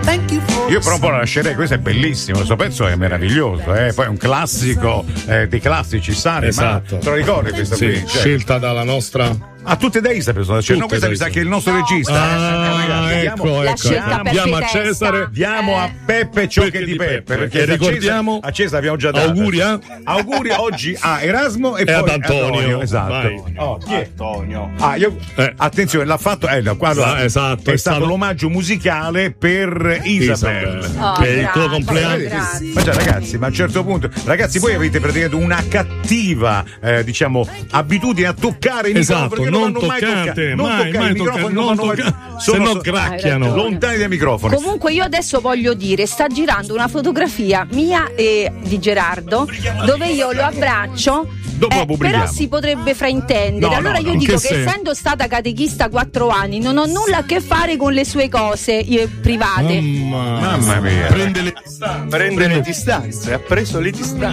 Io però un po' la lascerei, questo è bellissimo, questo pezzo è meraviglioso, poi è un classico dei classici, Sari, esatto. Ma te lo ricordi questo qui? Scelta dalla nostra. Tutte da Isa, cioè, no, questa mi sa che è il nostro regista. Ecco. Diamo a Cesare, diamo a Peppe ciò che è di Peppe, perché ricordiamo a Cesare abbiamo già dato. Auguri oggi a Erasmo e poi ad Antonio. Esatto. Chi è Antonio? Attenzione, l'ha fatto esatto, è stato l'omaggio musicale per Isabel. Che è il tuo compleanno. Ma già ragazzi, ma a un certo punto, ragazzi, voi avete praticamente una cattiva abitudine a toccare i microfoni. Non toccate, mai toccate, se no gracchiano. Lontani dai microfoni. Comunque io adesso voglio dire, sta girando una fotografia mia e di Gerardo dove io lo abbraccio. Però si potrebbe fraintendere. Allora io dico che essendo stata catechista 4 anni non ho nulla a che fare con le sue cose private. Mamma mia. Prende le distanze, ha preso le distanze.